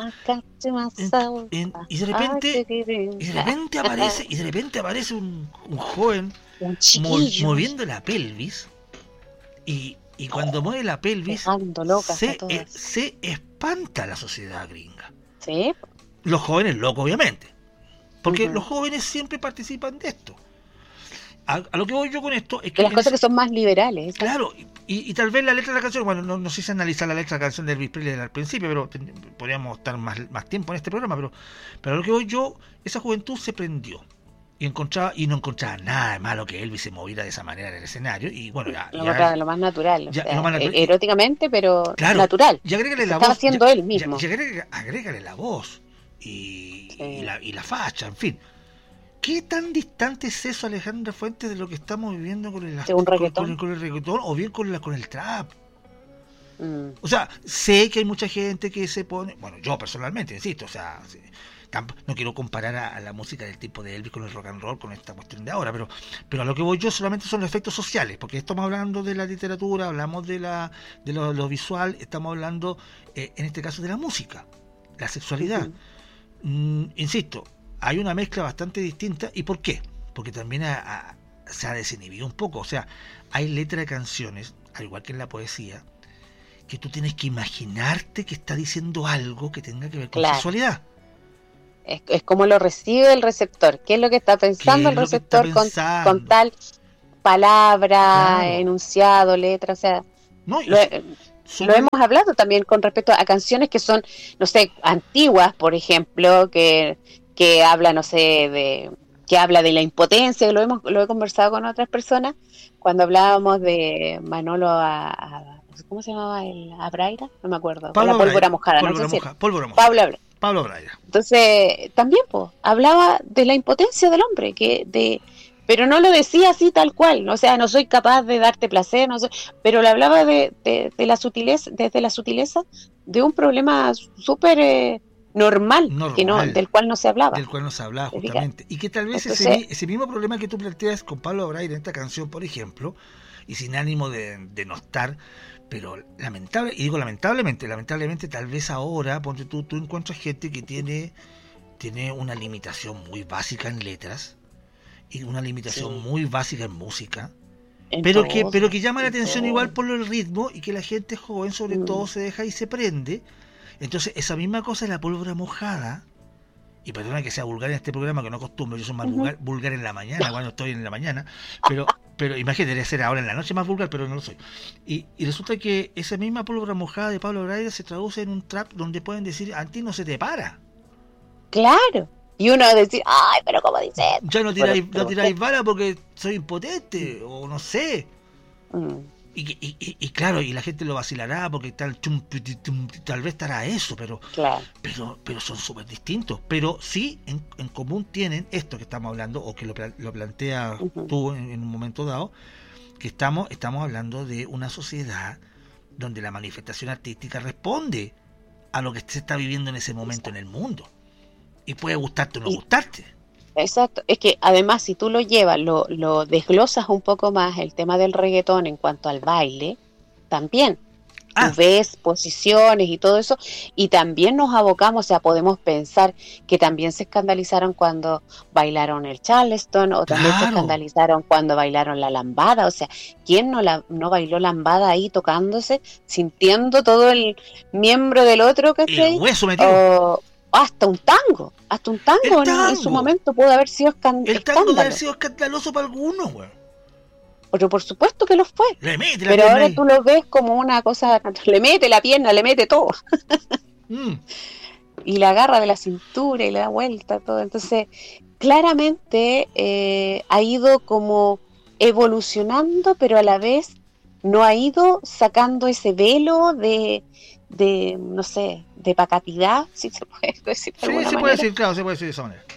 En, en, y de repente, y de repente aparece, y de repente aparece un, un joven un mo- moviendo la pelvis, y, y cuando oh, mueve la pelvis se, eh, se espanta la sociedad gringa. ¿Sí? Los jóvenes locos, obviamente, porque uh-huh. los jóvenes siempre participan de esto. A, a lo que voy yo con esto es que... De las cosas que son más liberales. Claro, y, y tal vez la letra de la canción, bueno, no, no sé si analizar la letra de la canción de Elvis Presley al principio, pero ten, podríamos estar más, más tiempo en este programa, pero, pero a lo que voy yo, esa juventud se prendió y encontraba y no encontraba nada de malo que Elvis se moviera de esa manera en el escenario, y bueno, ya... Lo, ya, lo más natural, ya, o sea, lo más natural. Eróticamente, pero claro, natural. Y agrégale la estaba voz, haciendo ya, él mismo. Ya, y agrégale, agrégale la voz y, sí. y, la, y la facha, en fin. ¿Qué tan distante es eso, Alejandra Fuentes, de lo que estamos viviendo con el, con, con, con, el, con el reggaetón o bien con, la, con el trap? Mm. O sea, sé que hay mucha gente que se pone... Bueno, yo personalmente, insisto, o sea, no quiero comparar a, a la música del tipo de Elvis con el rock and roll, con esta cuestión de ahora, pero, pero a lo que voy yo solamente son los efectos sociales, porque estamos hablando de la literatura, hablamos de, la, de lo, lo visual, estamos hablando, eh, en este caso, de la música, la sexualidad. Uh-huh. Mm, insisto, hay una mezcla bastante distinta. ¿Y por qué? Porque también ha, ha, se ha desinhibido un poco. O sea, hay letras de canciones, al igual que en la poesía, que tú tienes que imaginarte que está diciendo algo que tenga que ver con claro. sexualidad. Es, es como lo recibe el receptor. ¿Qué es lo que está pensando el receptor con, con tal palabra, claro. enunciado, letra? O sea, no, lo, Sobre... Lo hemos hablado también con respecto a canciones que son, no sé, antiguas, por ejemplo, que... que habla, no sé, de que habla de la impotencia, lo hemos lo he conversado con otras personas, cuando hablábamos de Manolo a, a ¿cómo se llamaba? El Abraira, no me acuerdo, Pablo la pólvora Braira, mojada, pólvora no sé moja, si pólvora moja. Pablo Abraira. Pablo Braira. Entonces, también pues, hablaba de la impotencia del hombre, que de pero no lo decía así tal cual, o sea, no soy capaz de darte placer, no sé, pero le hablaba de, de, de la sutileza, desde la sutileza de un problema súper eh, normal, normal que no, del cual no se hablaba. Del cual no se hablaba, justamente. Y que tal vez Entonces, ese, ese mismo problema que tú planteas con Pablo Braire en esta canción, por ejemplo, y sin ánimo de, de no estar, pero lamentable, y digo lamentablemente, lamentablemente tal vez ahora, ponte tú, tú encuentras gente que tiene, tiene una limitación muy básica en letras, y una limitación sí. muy básica en música, en pero todo, que pero que llama la atención todo. Igual por el ritmo, y que la gente joven sobre mm. todo se deja y se prende. Entonces esa misma cosa es la pólvora mojada, y perdona que sea vulgar en este programa, que no acostumbro, yo soy más uh-huh. vulgar, vulgar en la mañana, cuando estoy en la mañana, pero pero imagínate, debería ser ahora en la noche más vulgar, pero no lo soy. Y, y resulta que esa misma pólvora mojada de Pablo Braire se traduce en un trap donde pueden decir, a ti no se te para. Claro. Y uno va a decir, ay, pero ¿cómo dice? Ya no tiráis, pero, pero no tiráis bala porque soy impotente, o no sé. Mm. Y, y, y, y claro, y la gente lo vacilará porque tal, tum, tum, tal vez estará eso, pero claro. pero pero son súper distintos. Pero sí, en, en común tienen esto que estamos hablando, o que lo, lo plantea uh-huh. tú en, en un momento dado, que estamos, estamos hablando de una sociedad donde la manifestación artística responde a lo que se está viviendo en ese momento Exacto. en el mundo. Y puede gustarte o no y, gustarte. Exacto, es que además si tú lo llevas, lo, lo desglosas un poco más, el tema del reggaetón en cuanto al baile, también ah. tú ves posiciones y todo eso, y también nos abocamos, o sea, podemos pensar que también se escandalizaron cuando bailaron el Charleston, o también claro. se escandalizaron cuando bailaron la lambada, o sea, ¿quién no, la, no bailó lambada ahí tocándose, sintiendo todo el miembro del otro, ¿cachai? El hueso metido. O, hasta un tango, hasta un tango, tango. En, en su momento pudo haber sido escand- el tango pudo haber sido escandaloso para algunos, güey. Pero por supuesto que lo fue. Le mete la Pero ahora ahí. Tú lo ves como una cosa, le mete la pierna, le mete todo. mm. Y la agarra de la cintura y le da vuelta, todo. Entonces, claramente eh, ha ido como evolucionando, pero a la vez no ha ido sacando ese velo de... de, no sé, de pacatidad, si se puede decir de sí, alguna se manera. puede decir, claro, se puede decir de esa manera.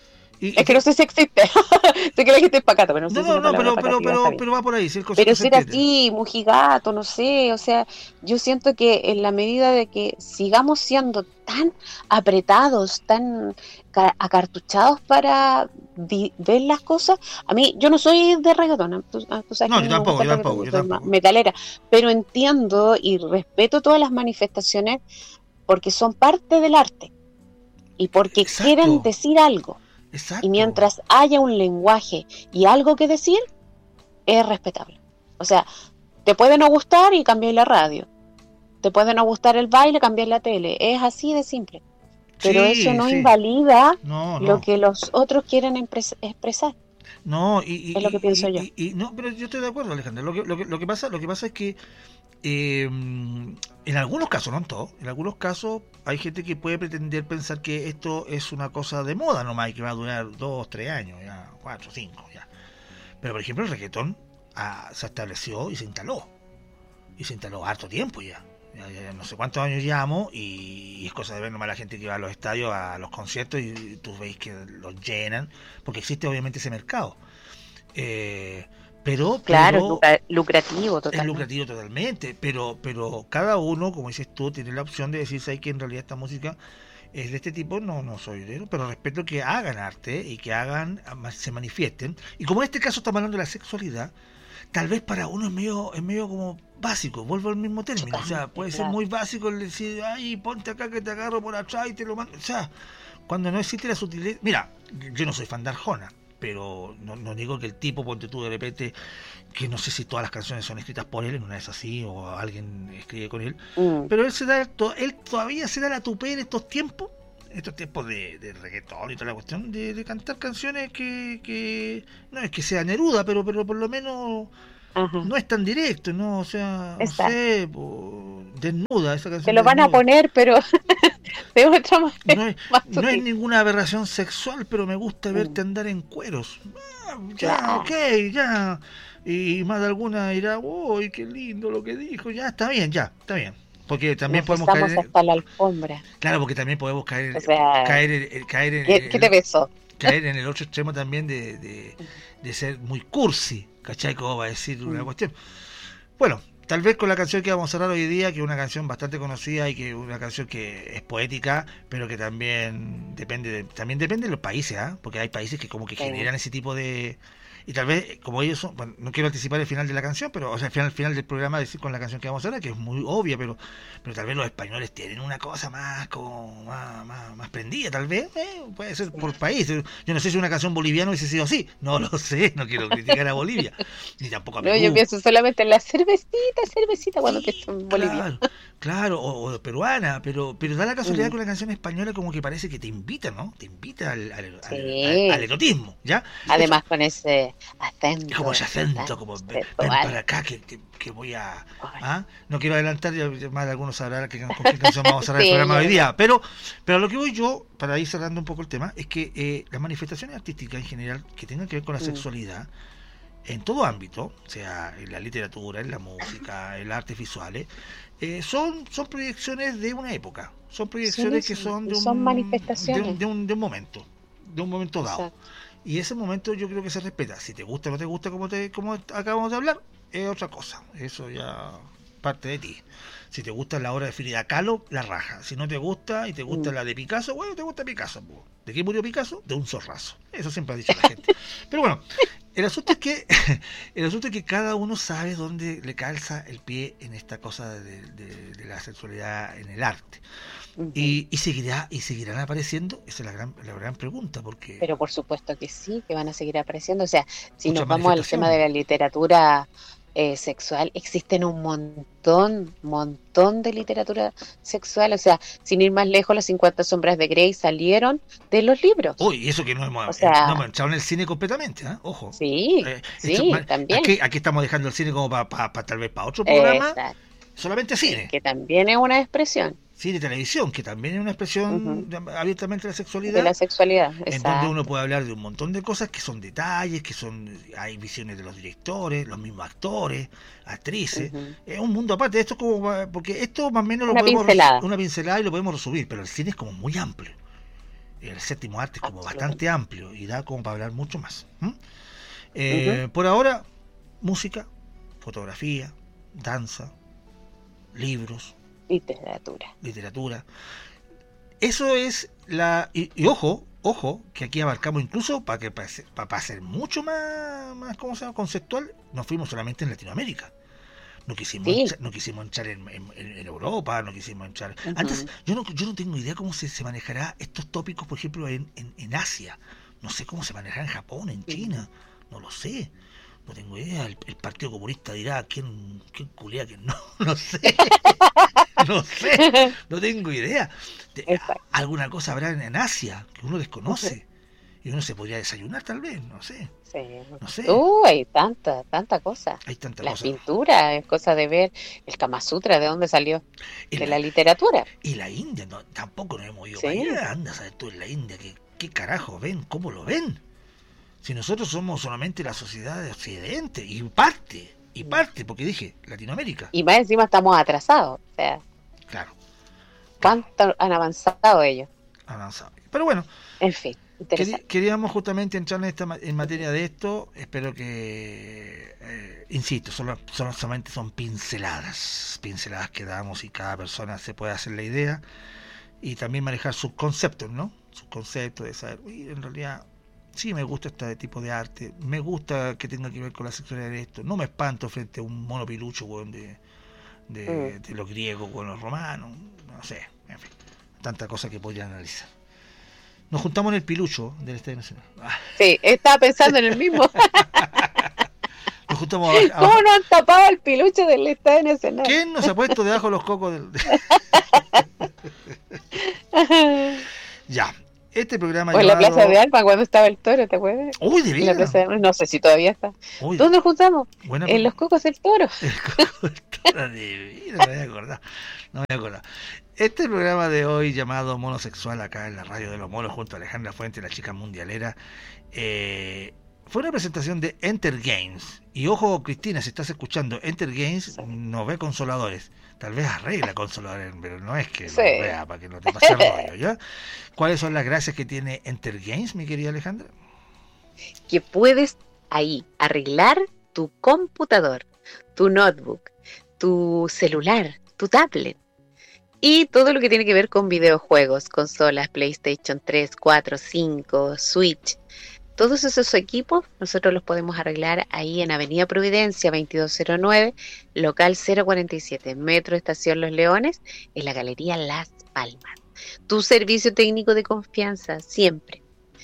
Y, es que no sé si existe, sé que la gente es pacata, pero no sé no, si no, no, pero, pero, pero, pero va por ahí, si el pero ser así, mujigato, no sé, o sea, yo siento que en la medida de que sigamos siendo tan apretados, tan acartuchados para di- ver las cosas, a mí, yo no soy de reggaetón, tú, tú sabes no, que yo tampoco, yo tampoco, yo tampoco. Metalera, pero entiendo y respeto todas las manifestaciones porque son parte del arte y porque Exacto. quieren decir algo. Exacto. Y mientras haya un lenguaje y algo que decir, es respetable. O sea, te puede no gustar y cambiar la radio. Te puede no gustar el baile, cambiar la tele. Es así de simple. Pero sí, eso no sí. invalida no, no. lo que los otros quieren empres- expresar. No, y, y, es lo que y, pienso y, yo. Y, y, no, pero yo estoy de acuerdo, Alejandra. Lo que, lo que, lo que pasa, lo que pasa es que eh, en algunos casos, no en todos, en algunos casos hay gente que puede pretender pensar que esto es una cosa de moda nomás y que va a durar dos, tres años, ya, cuatro, cinco, ya. Pero por ejemplo el reggaetón ah, se estableció y se instaló. Y se instaló harto tiempo ya. Ya, ya, ya no sé cuántos años llevamos y, y es cosa de ver nomás la gente que va a los estadios, a los conciertos y, y tú veis que los llenan, porque existe obviamente ese mercado. Eh, pero claro, pero, es lucrativo totalmente. Es lucrativo totalmente, pero pero cada uno, como dices tú, tiene la opción de decir, ¿sabes que en realidad esta música es de este tipo? No, no soy de eso, pero respeto que hagan arte y que hagan, se manifiesten. Y como en este caso estamos hablando de la sexualidad, tal vez para uno es medio, es medio como básico, vuelvo al mismo término, o sea, puede claro. ser muy básico el decir, ay, ponte acá que te agarro por atrás y te lo mando, o sea, cuando no existe la sutileza, mira, yo no soy fan de Arjona, pero no, no digo que el tipo, ponte tú de repente, que no sé si todas las canciones son escritas por él, en una es así, o alguien escribe con él, mm. pero él se da, él todavía se da la tupé en estos tiempos, estos tiempos de, de reggaetón y toda la cuestión, de, de cantar canciones que, que no es que sea Neruda, pero, pero por lo menos Ajá. no es tan directo, ¿no? O sea, Está. no sé, po, desnuda esa canción. Te lo van desnuda. a poner, pero de otra manera. No es, no es ninguna aberración sexual, pero me gusta verte mm. andar en cueros. Ah, ya, claro. ok, ya. Y más de alguna dirá, uy, qué lindo lo que dijo, ya, está bien, ya, está bien. Porque también Nos podemos caer hasta la alfombra. Claro, porque también podemos caer, o sea, caer, en, caer en ¿qué, ¿qué te besó? Caer en el otro extremo también de, de, de ser muy cursi, ¿cachai? Como va a decir una mm. cuestión. Bueno, tal vez con la canción que vamos a cerrar hoy día, que es una canción bastante conocida y que es una canción que es poética, pero que también depende de, también depende de los países, ¿eh? Porque hay países que como que Sí. generan ese tipo de... Y tal vez, como ellos son, bueno, no quiero anticipar el final de la canción, pero, o sea, el final, el final del programa decir con la canción que vamos a hablar, que es muy obvia, pero, pero tal vez los españoles tienen una cosa más como más, más, más prendida, tal vez, eh, puede ser por país. Yo no sé si una canción boliviana hubiese sido así, no lo sé, no quiero criticar a Bolivia, ni tampoco a No, Perú. yo pienso solamente en la cervecita, cervecita cuando Sí, pienso en Bolivia. claro, claro, o, o peruana, pero, pero da la casualidad Mm. con la canción española como que parece que te invita, ¿no? Te invita al, al, al, Sí. al- al erotismo, ¿ya? Además con ese acento. Es como ese acento, tan como ven, ven sensual. para acá que, que, que voy a... Ay. ¿ah? No quiero adelantar, ya ya más de algunos sabrán que, con qué canción vamos a cerrar Sí, el programa ya hoy lo día, pero, pero a lo que voy yo, para ir cerrando un poco el tema, es que eh, las manifestaciones artísticas en general que tengan que ver con la Mm. sexualidad, en todo ámbito, sea en la literatura, en la música, en las artes visuales, eh, son, son proyecciones de una época, son proyecciones Sí, que sí, son de un, son de manifestaciones. un, de un, de un momento, de un momento dado. Exacto. Y ese momento yo creo que se respeta. Si te gusta o no te gusta, como, te, como acabamos de hablar, es otra cosa. Eso ya parte de ti. Si te gusta la obra de Frida Kahlo, la raja. Si no te gusta y te gusta Mm. la de Picasso, bueno, te gusta Picasso. Po. ¿De qué murió Picasso? De un zorrazo. Eso siempre ha dicho la gente. Pero bueno, el asunto es que el asunto es que cada uno sabe dónde le calza el pie en esta cosa de, de, de la sexualidad en el arte. Ujú. Y, y seguirá y seguirán apareciendo, esa es la gran, la gran pregunta, porque Pero por supuesto que sí, que van a seguir apareciendo. O sea, si muchas nos vamos al tema de manifestaciones. la literatura eh, sexual, existen un montón, montón de literatura sexual. O sea, sin ir más lejos, las cincuenta sombras de Grey salieron de los libros. Uy, y eso que no hemos, O eh, no sea, hemos entrado en el cine completamente, ¿eh? Ojo. sí, Eh, esto, sí, ma- también. aquí, aquí estamos dejando el cine como para pa, pa, tal vez para otro programa, Exacto. solamente cine. Que también es una expresión Cine y televisión, que también es una expresión ujú, de- abiertamente de la de sexualidad, la sexualidad. en donde uno Exacto. puede hablar de un montón de cosas que son detalles, que son, hay visiones de los directores, los mismos actores, actrices. Ujú. Es un mundo aparte. Esto es como, pa- porque esto más o menos lo Una podemos, pincelada. una pincelada y lo podemos resumir, pero el cine es como muy amplio. El séptimo arte es como bastante Absolutamente. amplio y da como para hablar mucho más. ¿m? Ujú. Eh, por ahora, música, fotografía, danza, libros, Literatura. literatura. Eso es la... Y, y ojo, ojo, que aquí abarcamos incluso, para que para, ser- para, para ser mucho más, más ¿cómo se llama? Conceptual, nos fuimos solamente en Latinoamérica. No quisimos, Sí. entrar, no quisimos entrar en, en- en Europa, no quisimos entrar... Antes, Ujú. yo no, yo no tengo idea cómo se, se manejará estos tópicos, por ejemplo, en, en, en Asia. No sé cómo se manejará en Japón, en China. No lo sé. No tengo idea. El, el Partido Comunista dirá quién, quién culea, quién no. No sé. No sé. No tengo idea. De- Exacto. alguna cosa habrá en, en Asia que uno Ujú. desconoce. Y uno se podría desayunar, tal vez. No sé. Sí. No sé. Uh, hay tanta, tanta cosa. Hay tanta Las cosa. pinturas, es cosa de ver el Kama Sutra, ¿de dónde salió? Y De la, la literatura. y la India, no, tampoco nos hemos ido Sí. para allá. Anda, ¿sabes tú en la India? ¿Qué, qué carajo ven? ¿Cómo lo ven? Si nosotros somos solamente la sociedad de Occidente. Y parte. Y parte, porque dije, Latinoamérica. Y más encima estamos atrasados. O sea, Claro. Claro. ¿cuánto han avanzado ellos? Avanzado. Pero bueno. En fin, Queri- interesante. Queríamos justamente entrar en esta ma- en materia de esto. Espero que, eh, insisto, solo, solo- solamente son pinceladas, pinceladas que damos y cada persona se puede hacer la idea y también manejar sus conceptos, ¿no? Sus conceptos de saber, uy, en realidad sí me gusta este tipo de arte, me gusta que tenga que ver con la sexualidad de esto, no me espanto frente a un mono pilucho, weón, de, de, Mm. de los griegos con los romanos, no sé, en fin, tanta cosa que podría analizar. Nos juntamos en el pilucho del Estadio Nacional. Ah, Sí, estaba pensando en el mismo. nos juntamos abajo. ¿Cómo abajo. no han tapado el piluche del Estadio Nacional? ¿Quién nos ha puesto debajo de los cocos del... Ya, este programa O en la llamado... Plaza de Alba cuando estaba el toro, ¿te acuerdas? Uy, de En la veras. Plaza de Alba, no sé si todavía está. Uy, ¿Dónde nos juntamos? buena En los cocos del toro. El coco del toro, de veras, no me voy a acordar. No me voy a acordar. Este programa de hoy llamado Monosexual acá en la radio de los monos junto a Alejandra Fuente, la chica mundialera, eh, fue una presentación de Enter Games. Y ojo, Cristina, si estás escuchando, Enter Games Sí. no ve consoladores. Tal vez arregla consoladores, pero no es que Sí. lo vea para que no te pase el rollo, ¿ya? ¿Cuáles son las gracias que tiene Enter Games, mi querida Alejandra? Que puedes ahí arreglar tu computador, tu notebook, tu celular, tu tablet. Y todo lo que tiene que ver con videojuegos, consolas, PlayStation tres, cuatro, cinco, Switch. Todos esos equipos nosotros los podemos arreglar ahí en Avenida Providencia veintidós cero nueve, local cero cuarenta y siete, Metro Estación Los Leones, en la Galería Las Palmas. Tu servicio técnico de confianza, siempre.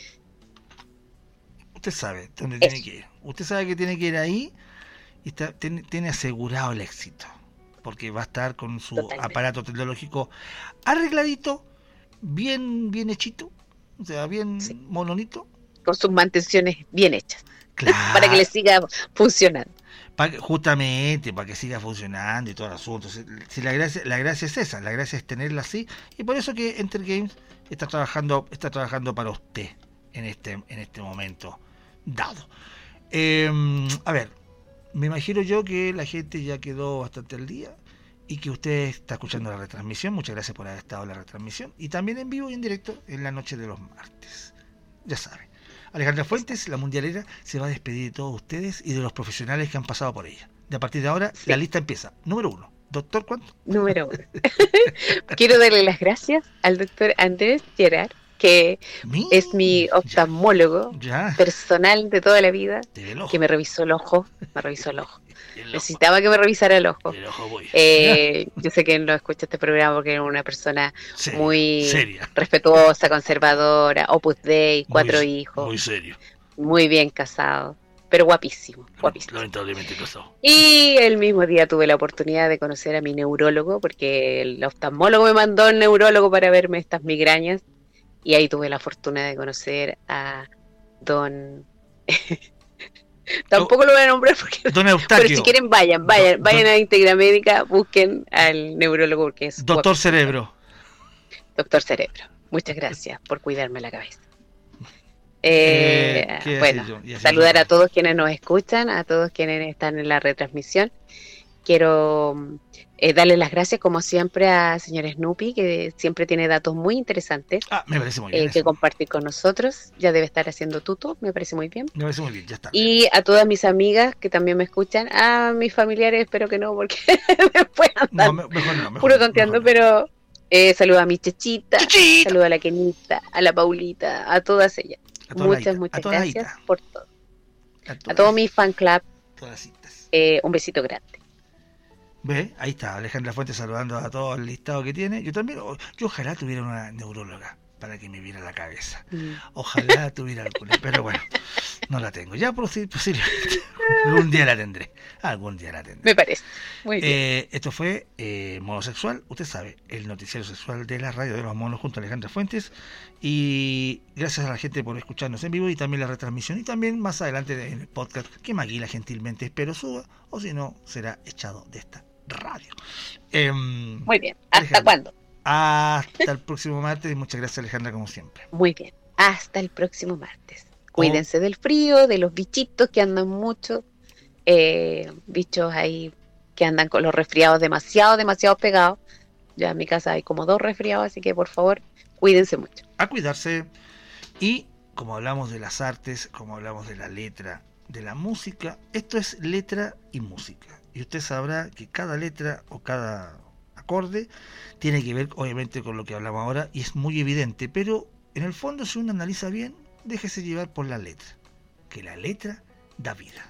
Usted sabe dónde tiene que ir. Usted sabe que tiene que ir ahí y está, tiene, tiene asegurado el éxito. Porque va a estar con su Totalmente. aparato tecnológico arregladito, bien, bien hechito, o sea, bien sí. mononito. Con sus mantenciones bien hechas. Claro. Para que le siga funcionando. Para, justamente, para que siga funcionando y todo el asunto. Si, si la gracia, la gracia es esa, la gracia es tenerla así. Y por eso que Enter Games está trabajando, está trabajando para usted en este, en este momento dado. Eh, a ver. Me imagino yo que la gente ya quedó bastante al día y que usted está escuchando la retransmisión. Muchas gracias por haber estado en la retransmisión y también en vivo y en directo en la noche de los martes. Ya saben, Alejandra Fuentes, la mundialera, se va a despedir de todos ustedes y de los profesionales que han pasado por ella. De a partir de ahora, sí. la lista empieza. Número uno. ¿Doctor cuánto? Número uno. Quiero darle las gracias al doctor Andrés Gerard, que Mi, es mi oftalmólogo ya, ya. personal de toda la vida, que me revisó el ojo, me revisó el ojo. El Necesitaba ojo. que me revisara el ojo. El ojo voy. Eh, yo sé que no escucha este programa porque es una persona seria, muy seria. respetuosa, conservadora, Opus Dei, cuatro muy, hijos. Muy serio. Muy bien casado, pero guapísimo, guapísimo. Lamentablemente casado. Y el mismo día tuve la oportunidad de conocer a mi neurólogo, porque el oftalmólogo me mandó al neurólogo para verme estas migrañas. Y ahí tuve la fortuna de conocer a don... Tampoco lo voy a nombrar porque... Don Eustaquio. Pero si quieren vayan, vayan, don, vayan don... a Integra Médica, busquen al neurólogo porque es... Doctor guapo. Cerebro. Doctor Cerebro. Muchas gracias por cuidarme la cabeza. Eh, eh, bueno, saludar a todos quienes nos escuchan, a todos quienes están en la retransmisión. Quiero... Eh, darle las gracias como siempre a señor Snoopy, que siempre tiene datos muy interesantes ah, me parece muy bien eh, que compartir con nosotros. Ya debe estar haciendo tuto, me parece muy bien. Me parece muy bien, ya está. Y a todas mis amigas que también me escuchan, a mis familiares espero que no, porque después andan no, mejor no, mejor puro tonteando, mejor no. pero eh, saludo a mi Chechita, Chechita, saludo a la Kenita, a la Paulita, a todas ellas. A toda muchas, muchas a gracias Aita. por todo. A, a todo mi fan club, eh, un besito grande. ¿Ve? Ahí está, Alejandra Fuentes saludando a todo el listado que tiene. Yo también, yo ojalá tuviera una neuróloga para que me viera la cabeza. Ojalá tuviera alguna, pero bueno, no la tengo. Ya posiblemente, algún día la tendré. Algún día la tendré. Me parece. Muy bien. Eh, esto fue eh, Mono Sexual, usted sabe, el noticiero sexual de la radio de los monos junto a Alejandra Fuentes. Y gracias a la gente por escucharnos en vivo y también la retransmisión. Y también más adelante en el podcast que Maguila gentilmente espero suba, o si no, será echado de esta radio. Eh, Muy bien. ¿Hasta cuándo? Hasta el próximo martes y muchas gracias, Alejandra, como siempre. Muy bien. Hasta el próximo martes. Cuídense oh. del frío, de los bichitos que andan mucho, eh, bichos ahí que andan con los resfriados demasiado, demasiado pegados. Ya en mi casa hay como dos resfriados, así que por favor, cuídense mucho. A cuidarse. Y como hablamos de las artes, como hablamos de la letra, de la música, esto es letra y música. Y usted sabrá que cada letra o cada acorde tiene que ver obviamente con lo que hablamos ahora y es muy evidente, pero en el fondo si uno analiza bien, déjese llevar por la letra, que la letra da vida.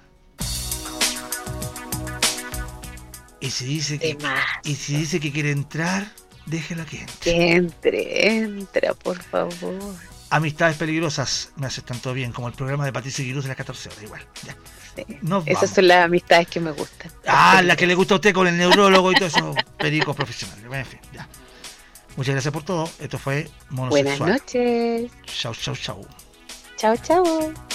Y si dice que, y si dice que quiere entrar, déjela que entre. Que entre, entra, por favor. Amistades peligrosas me hace tanto bien como el programa de Patricio Guirús de las catorce horas, igual, ya. Sí. Esas son las amistades que me gustan. Ah, la que le gusta a usted con el neurólogo y todo eso, pericos profesionales. En fin, ya. Muchas gracias por todo. Esto fue Mono Buenas Sexual. noches. Chau, chau, chau. Chau, chau.